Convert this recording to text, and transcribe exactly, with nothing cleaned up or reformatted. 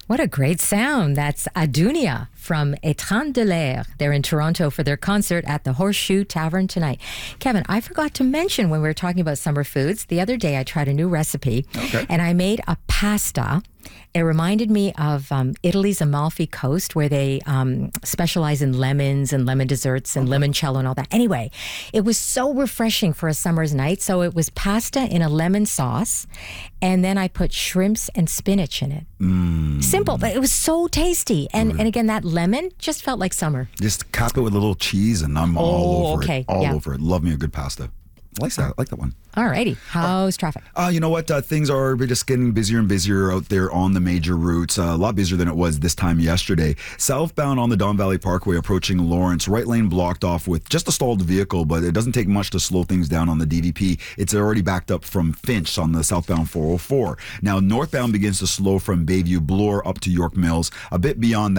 What a great sound. That's Adunia from Étreinte de l'Air. They're in Toronto for their concert at the Horseshoe Tavern tonight. Kevin, I forgot to mention when we were talking about summer foods, the other day I tried a new recipe Okay. and I made a pasta. It reminded me of um, Italy's Amalfi Coast, where they um, specialize in lemons and lemon desserts and limoncello and all that. Anyway, it was so refreshing for a summer's night. So it was pasta in a lemon sauce, and then I put shrimps and spinach in it. Mm. Simple, but it was so tasty. And and again, that lemon just felt like summer. Just cap it with a little cheese, and I'm all Oh, over okay. it. All Yeah. over it. Love me a good pasta. I like that. I like that one. Alrighty, how's traffic? Uh, you know what? Uh, things are just getting busier and busier out there on the major routes. Uh, a lot busier than it was this time yesterday. Southbound on the Don Valley Parkway approaching Lawrence, right lane blocked off with just a stalled vehicle, but it doesn't take much to slow things down on the D V P. It's already backed up from Finch on the southbound four oh four. Now, northbound begins to slow from Bayview Bloor up to York Mills. A bit beyond that,